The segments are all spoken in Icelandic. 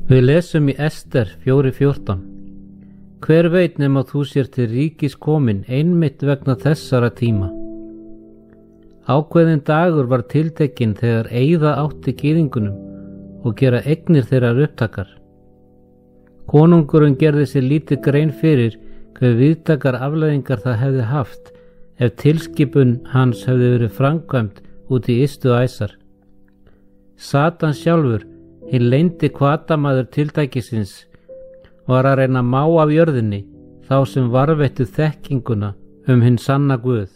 Við lesum í Ester 4:14. Hver veit nema þú sér til ríkis komin einmitt vegna þessara tíma. Ákveðin dagur var tiltekinn þegar eyða átti gyðingunum og gera eignir þeirra upptakar. Konungurinn gerði sér lítið grein fyrir hve víðtækar afleiðingar það hefði haft ef tilskipun hans hefði verið framkvæmd út í ystu æsar. Satan sjálfur, hinn leyndi hvatamaður tiltækisins, var að reyna að má af jörðinni þá sem varðveittu þekkinguna hinn sanna Guð.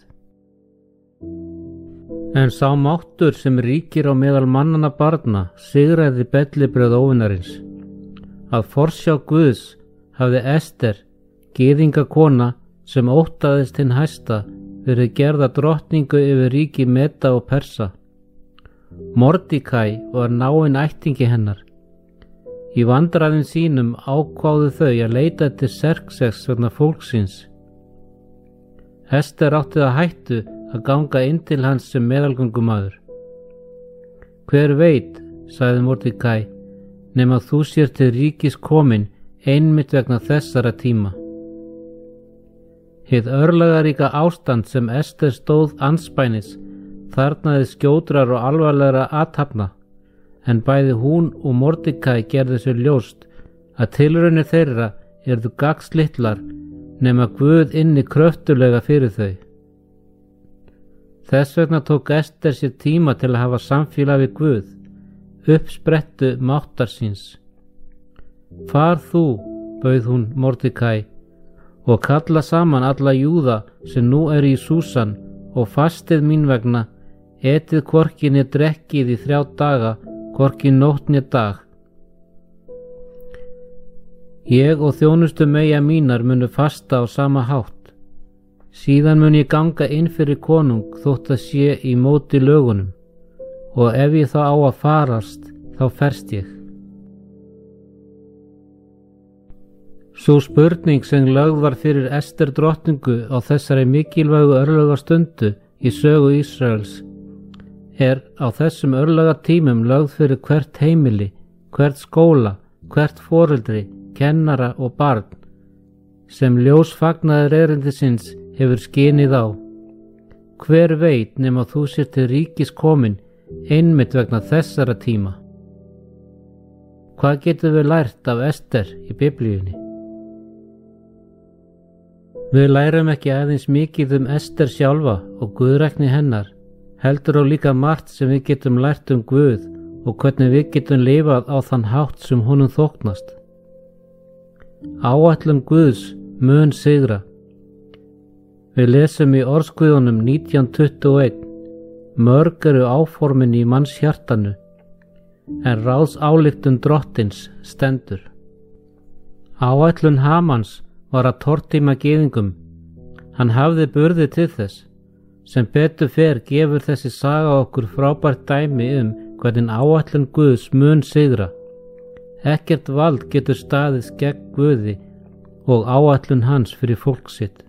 En sá máttur sem ríkir á meðal mannanna barna sigraði bellibrögð óvinarins. Að forsjá Guðs hafði Ester, gyðingakona sem óttaðist hinn hæsta, verið gerða drottningu yfir ríki Meda og Persa. Mordekæ var náinn ættingi hennar. Í vandræðum sínum ákváðu þau að leita til Xerxes vegna fólksins. Ester átti það hættu að ganga inn til hans sem meðalgöngumaður. Hver veit, sagði Mordekæ, nema þú sér til ríkis komin einmitt vegna þessara tíma. Hið örlagaríka ástand sem Ester stóð andspænis þarnaði skjótrar og alvarlegra athafna, en bæði hún og Mordekæ gerðu sér ljóst að tilraunir þeirra yrðu gagnslitlar nema Guð inni kröftulega fyrir þau. Þess vegna tók Ester sér tíma til að hafa samfélag við Guð, uppsprettu máttar síns. Far þú, bauð hún Mordekæ, og kalla saman alla Júða sem nú í Súsan og fastið mín vegna, etið hvorki né drekkið í 3 daga, hvorki nótt né dag. Ég og þjónustu meyja mínar munu fasta á sama hátt. Síðan mun ég ganga inn fyrir konung þótt að sé í móti lögunum, og ef ég þá á að farast, þá ferst ég. Sú spurning sem lögð var fyrir Ester drottningu á þessari mikilvægu örlagastundu í sögu Ísraels á þessum örlagatímum lögð fyrir hvert heimili, hvert skóla, hvert foreldri, kennara og barn, sem ljósfagnaður erindisins hefur skinið á. Hver veit nema þú sér til ríkis komin einmitt vegna þessara tíma. Hvað getum við lært af Ester í Biblíunni? Við lærum ekki aðeins mikið Ester sjálfa og guðrækni hennar, heldur og líka margt sem við getum lært Guð og hvernig við getum lifað á þann hátt sem honum þóknast. Áætlun Guðs mun sigra. Við lesum í Orðsguðunum 19:21, mörg eru áformin í manns hjartanu, en ráðsályktun drottins stendur. Áætlun Hamans var að tortíma gyðingum. Hann hafði burði til þess. Sem betur fer gefur þessi saga okkur frábært dæmi hvernig áætlun Guðs mun sigra. Ekkert vald getur staðist gegn Guði og áætlun hans fyrir fólk sitt.